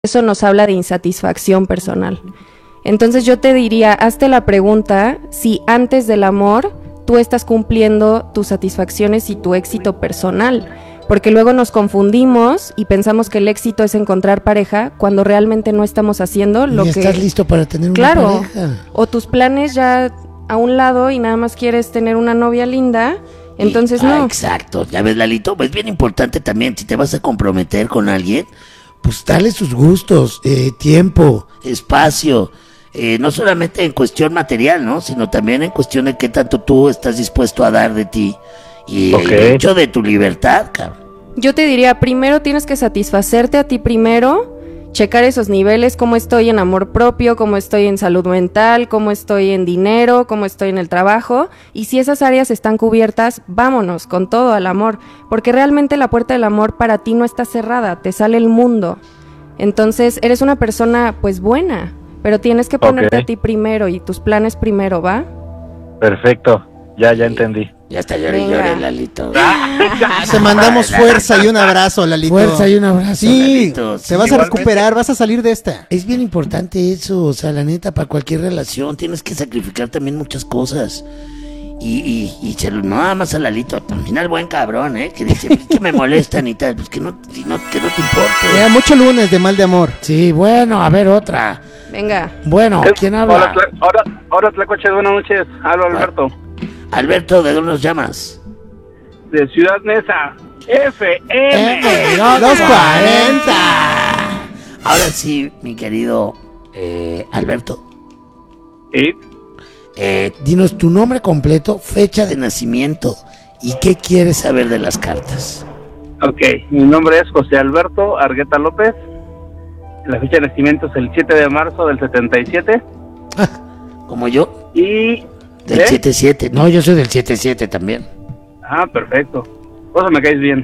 eso nos habla de insatisfacción personal. Entonces yo te diría, hazte la pregunta si antes del amor tú estás cumpliendo tus satisfacciones y tu éxito personal, porque luego nos confundimos y pensamos que el éxito es encontrar pareja cuando realmente no estamos haciendo lo que... estás listo para tener una pareja. O tus planes ya a un lado y nada más quieres tener una novia linda, entonces no. Exacto, ya ves, Lalito, es bien importante también, si te vas a comprometer con alguien, pues dale sus gustos, tiempo, espacio, no solamente en cuestión material, ¿no? Sino también en cuestión de qué tanto tú estás dispuesto a dar de ti y el hecho de tu libertad, cabrón. Yo te diría, primero tienes que satisfacerte a ti primero, checar esos niveles, cómo estoy en amor propio, cómo estoy en salud mental, cómo estoy en dinero, cómo estoy en el trabajo, y si esas áreas están cubiertas, vámonos con todo al amor, porque realmente la puerta del amor para ti no está cerrada, te sale el mundo. Entonces eres una persona pues buena, pero tienes que ponerte a ti primero y tus planes primero, ¿va? Perfecto, ya entendí. Ya está, lloré, Lalito. Te mandamos fuerza y un abrazo, Lalito. Fuerza y un abrazo. Sí, Lalito, te vas a recuperar, vas a salir de esta. Es bien importante eso, o sea, la neta, para cualquier relación tienes que sacrificar también muchas cosas. Y nada más a Lalito, también al buen cabrón, que dice que me molestan y tal, pues que no te importe. Mucho lunes de mal de amor. Sí, bueno, a ver otra. Venga. Bueno, ¿quién habla? Hola, Tlacoche, buenas noches. Hablo Alberto. Alberto, ¿de dónde nos llamas? De Ciudad Neza. FM 240. Ahora sí, mi querido Alberto. ¿Sí? Dinos tu nombre completo, fecha de nacimiento y qué quieres saber de las cartas. Ok, mi nombre es José Alberto Argueta López. La fecha de nacimiento es el 7 de marzo del 77. ¿Como yo? Y... Del 77. No, yo soy del 77 también. Ah, perfecto. Vos me caes bien.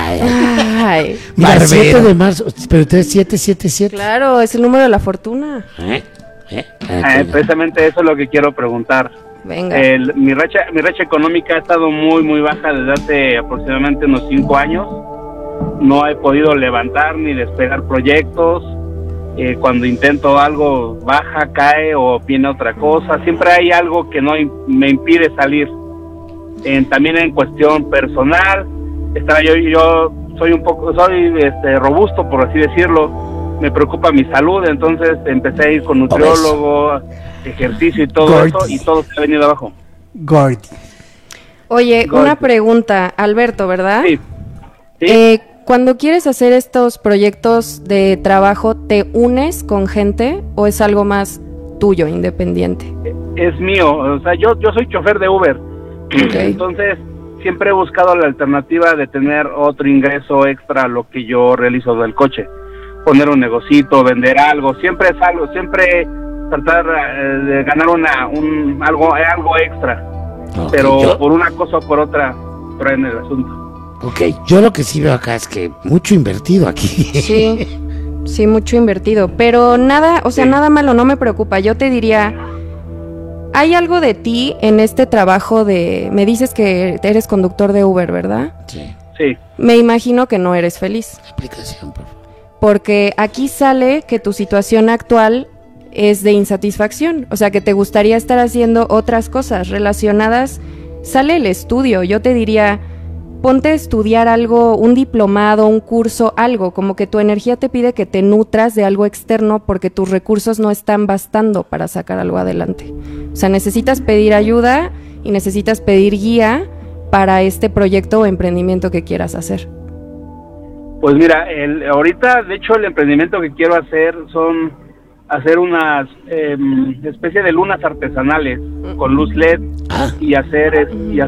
Ay. Mira, el 7 de marzo, pero usted es 777. Claro, es el número de la fortuna. Precisamente eso es lo que quiero preguntar. Venga. Mi racha económica ha estado muy, muy baja desde hace aproximadamente unos 5 años. No he podido levantar ni despegar proyectos. Cuando intento algo, baja, cae o viene otra cosa. Siempre hay algo que no me impide salir. También en cuestión personal, yo soy robusto, por así decirlo. Me preocupa mi salud, entonces empecé a ir con nutriólogo, ejercicio y todo eso, y todo se ha venido abajo. Oye, una pregunta, Alberto, ¿verdad? Sí. Cuando quieres hacer estos proyectos de trabajo, ¿te unes con gente o es algo más tuyo, independiente? Es mío, o sea, yo soy chofer de Uber. Okay. Entonces siempre he buscado la alternativa de tener otro ingreso extra a lo que yo realizo del coche. Poner un negocito, vender algo, siempre es algo, siempre tratar de ganar algo extra. Okay, pero por una cosa o por otra traen el asunto. Ok, yo lo que sí veo acá es que mucho invertido aquí. Sí, mucho invertido, pero nada, nada malo, no me preocupa. Yo te diría, hay algo de ti en este trabajo me dices que eres conductor de Uber, ¿verdad? Sí. Me imagino que no eres feliz. Explicación, por favor. Porque aquí sale que tu situación actual es de insatisfacción, o sea que te gustaría estar haciendo otras cosas relacionadas. Sale el estudio, yo te diría, ponte a estudiar algo, un diplomado, un curso, algo, como que tu energía te pide que te nutras de algo externo porque tus recursos no están bastando para sacar algo adelante. O sea, necesitas pedir ayuda y necesitas pedir guía para este proyecto o emprendimiento que quieras hacer. Pues mira, ahorita, de hecho, el emprendimiento que quiero hacer son hacer unas especie de lunas artesanales con luz LED y hacer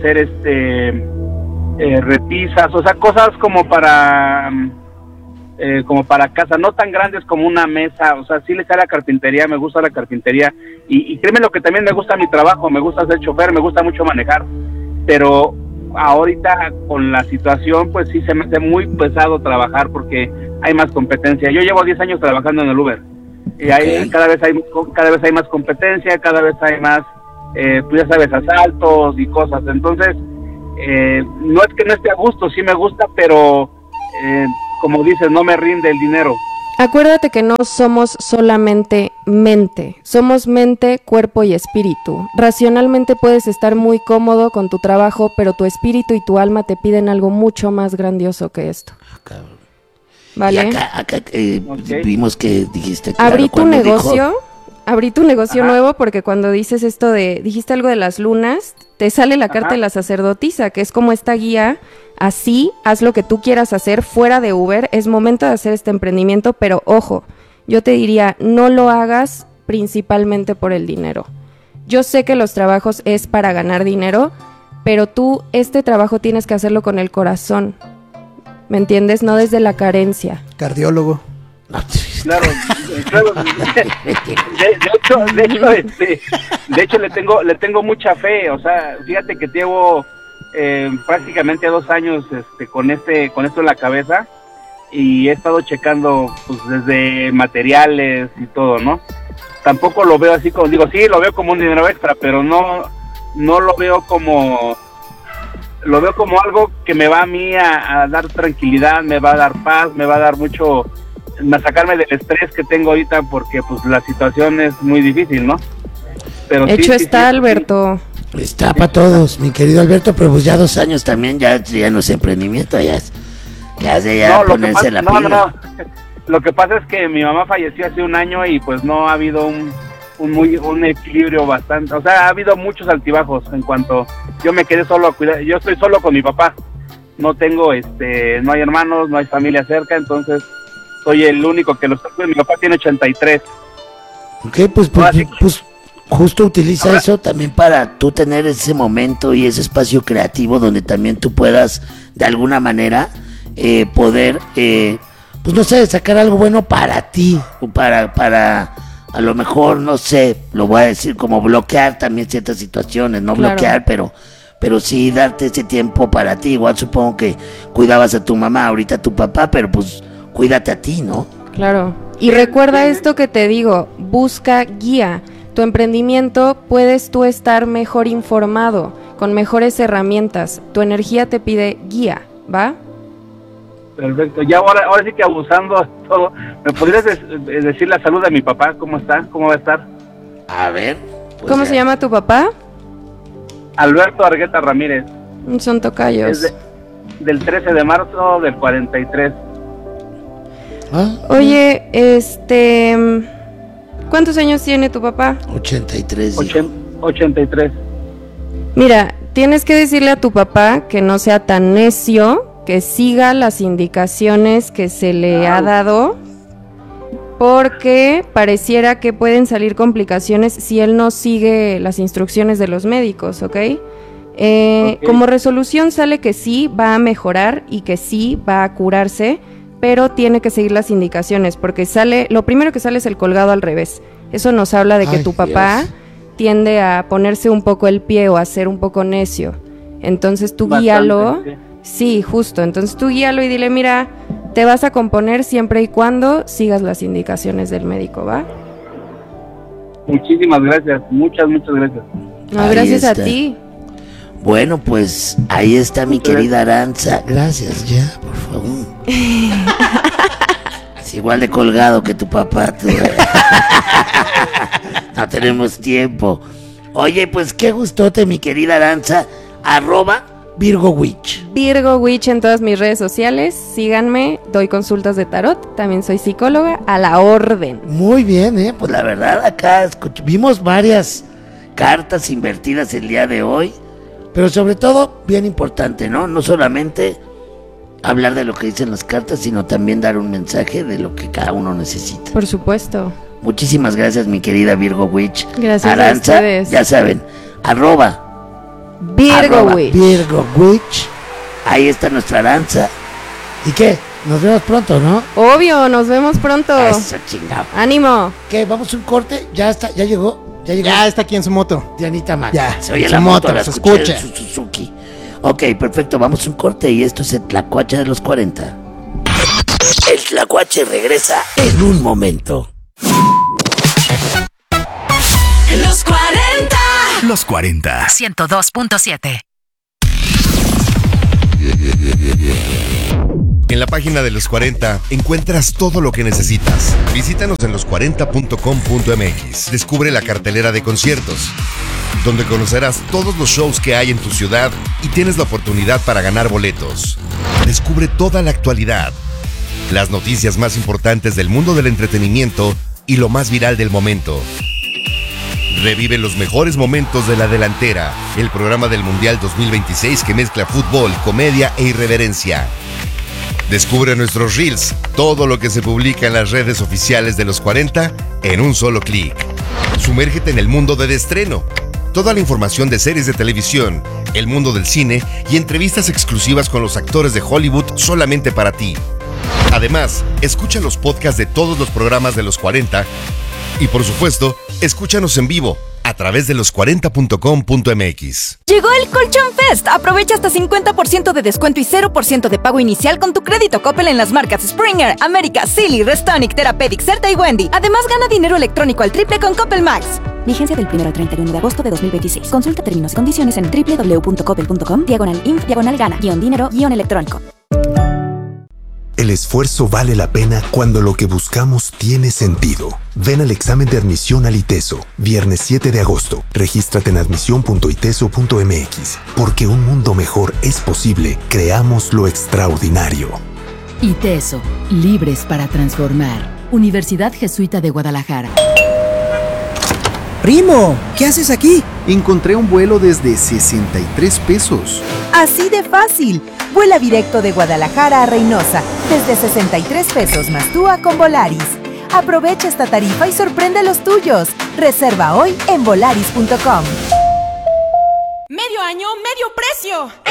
repisas, o sea, cosas como para casa, no tan grandes como una mesa, o sea, sí le sale la carpintería, me gusta la carpintería y créeme lo que también me gusta mi trabajo, me gusta ser chofer, me gusta mucho manejar, pero ahorita con la situación pues sí se me hace muy pesado trabajar porque hay más competencia. Yo llevo 10 años trabajando en el Uber y cada vez hay más competencia, cada vez hay más tú ya sabes, asaltos y cosas, entonces no es que no esté a gusto, sí me gusta, pero como dices, no me rinde el dinero. Acuérdate que no somos solamente mente, somos mente, cuerpo y espíritu. Racionalmente puedes estar muy cómodo con tu trabajo, pero tu espíritu y tu alma te piden algo mucho más grandioso que esto. Cabrón. ¿Vale? Y acá vimos que dijiste que Abrí tu negocio nuevo porque cuando dices esto dijiste algo de las lunas, te sale la carta de la sacerdotisa, que es como esta guía, así, haz lo que tú quieras hacer fuera de Uber, es momento de hacer este emprendimiento, pero ojo, yo te diría, no lo hagas principalmente por el dinero. Yo sé que los trabajos es para ganar dinero, pero tú este trabajo tienes que hacerlo con el corazón, ¿me entiendes? No desde la carencia. Cardiólogo. Claro. De hecho le tengo mucha fe. O sea, fíjate que llevo prácticamente 2 años con esto en la cabeza, y he estado checando pues desde materiales y todo, ¿no? Tampoco lo veo así como, digo, sí, lo veo como un dinero extra, pero no lo veo como... Lo veo como algo que me va a mí a dar tranquilidad, me va a dar paz, me va a dar mucho, a sacarme del estrés que tengo ahorita, porque pues la situación es muy difícil, ¿no? Pero hecho está, Alberto. Está para todos, mi querido Alberto, pero pues ya 2 años también ya no es emprendimiento, ya ponerse la pila. pila. Lo que pasa es que mi mamá falleció hace 1 año y pues no ha habido un equilibrio bastante, o sea, ha habido muchos altibajos en cuanto yo me quedé solo a cuidar. Yo estoy solo con mi papá, no tengo no hay hermanos, no hay familia cerca, entonces soy el único que lo está cuidando. Mi papá tiene 83. Ok, pues justo utiliza Ahora, eso también para tú tener ese momento y ese espacio creativo donde también tú puedas de alguna manera poder pues no sé, sacar algo bueno para ti. para a lo mejor, no sé, lo voy a decir, como bloquear también ciertas situaciones, no Claro. bloquear, pero sí darte ese tiempo para ti. Igual supongo que cuidabas a tu mamá, ahorita a tu papá, pero pues cuídate a ti, ¿no? Claro. Y recuerda esto que te digo, busca guía. Tu emprendimiento puedes tú estar mejor informado, con mejores herramientas. Tu energía te pide guía, ¿va? Perfecto. Ya ahora sí que abusando de todo, ¿me podrías decir la salud de mi papá? ¿Cómo está? ¿Cómo va a estar? A ver. Pues ¿Cómo se llama tu papá? Alberto Argueta Ramírez. Son tocayos. Es del 13 de marzo del 43. Oye, ¿cuántos años tiene tu papá? 83. 83. Mira, tienes que decirle a tu papá que no sea tan necio, que siga las indicaciones que se le ha dado, porque pareciera que pueden salir complicaciones si él no sigue las instrucciones de los médicos, ¿ok? Como resolución sale que sí va a mejorar y que sí va a curarse, pero tiene que seguir las indicaciones, porque lo primero que sale es el colgado al revés. Eso nos habla de que tu papá tiende a ponerse un poco el pie o a ser un poco necio. Entonces tú guíalo. Sí, justo. Entonces tú guíalo y dile, mira, te vas a componer siempre y cuando sigas las indicaciones del médico, ¿va? Muchísimas gracias, muchas gracias. No, gracias a ti. Bueno, pues ahí está mi querida Aranza. Gracias, ya, por favor. Es igual de colgado que tu papá. No tenemos tiempo. Oye, pues qué gustote, mi querida Aranza. @VirgoWitch. Virgo Witch en todas mis redes sociales. Síganme, doy consultas de tarot. También soy psicóloga, a la orden. Muy bien, Pues la verdad, acá vimos varias cartas invertidas el día de hoy. Pero sobre todo, bien importante, ¿no? No solamente hablar de lo que dicen las cartas, sino también dar un mensaje de lo que cada uno necesita. Por supuesto. Muchísimas gracias, mi querida Virgo Witch. Gracias Aranza, a ustedes. ya saben, Virgo Witch. VirgoWitch. ahí está nuestra Aranza. ¿Y qué? Nos vemos pronto, ¿no? Obvio, nos vemos pronto. Eso, chingado. ¡Ánimo! ¿Qué? ¿Vamos a un corte? Ya está, ya llegó. Ya está aquí en su moto. Dianita Mac. Ya, Se oye en la su moto, moto, la se escuché escucha. en su Suzuki. Ok, perfecto, vamos a un corte y esto es el Tlacuache de los 40. El Tlacuache regresa en un momento. Los 40. Los 40. 102.7. En la página de Los 40 encuentras todo lo que necesitas. Visítanos en los40.com.mx. Descubre la cartelera de conciertos, donde conocerás todos los shows que hay en tu ciudad y tienes la oportunidad para ganar boletos. Descubre toda la actualidad, las noticias más importantes del mundo del entretenimiento y lo más viral del momento. Revive los mejores momentos de La Delantera, el programa del Mundial 2026 que mezcla fútbol, comedia e irreverencia. Descubre nuestros reels, todo lo que se publica en las redes oficiales de Los 40 en un solo clic. Sumérgete en el mundo del estreno. Toda la información de series de televisión, el mundo del cine y entrevistas exclusivas con los actores de Hollywood solamente para ti. Además, escucha los podcasts de todos los programas de Los 40 y, por supuesto, escúchanos en vivo a través de los40.com.mx. Llegó el Colchón Fest. Aprovecha hasta 50% de descuento y 0% de pago inicial con tu crédito Coppel en las marcas Springer, América, Silly, Restonic, Therapeutic, Certa y Wendy. Además, gana dinero electrónico al triple con Coppel Max. Vigencia del 1 al 31 de agosto de 2026. Consulta términos y condiciones en www.coppel.com/inf/gana-dinero-electrónico. El esfuerzo vale la pena cuando lo que buscamos tiene sentido. Ven al examen de admisión al ITESO, viernes 7 de agosto. Regístrate en admisión.iteso.mx. Porque un mundo mejor es posible, creamos lo extraordinario. ITESO, libres para transformar. Universidad Jesuita de Guadalajara. Primo, ¿qué haces aquí? Encontré un vuelo desde 63 pesos. Así de fácil. Vuela directo de Guadalajara a Reynosa, desde 63 pesos más TUA con Volaris. Aprovecha esta tarifa y sorprende a los tuyos. Reserva hoy en volaris.com. Medio año, medio precio.